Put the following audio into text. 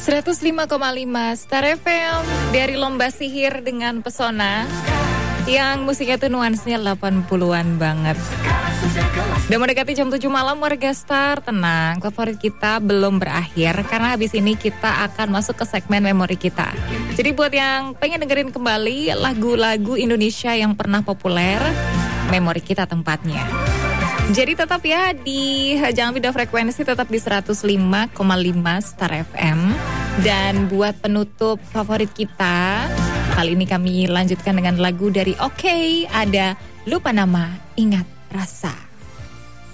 105,5 Star FM dari Lomba Sihir dengan Pesona yang musiknya tuh nuansanya 80-an banget. Udah mendekati jam 7 malam warga Star, tenang, favorit kita belum berakhir karena habis ini kita akan masuk ke segmen memori kita. Jadi buat yang pengen dengerin kembali lagu-lagu Indonesia yang pernah populer, memori kita tempatnya. Jadi tetap ya jangan pindah frekuensi, tetap di 105,5 Star FM. Dan buat penutup favorit kita, kali ini kami lanjutkan dengan lagu dari Oke, ada Lupa Nama, Ingat Rasa.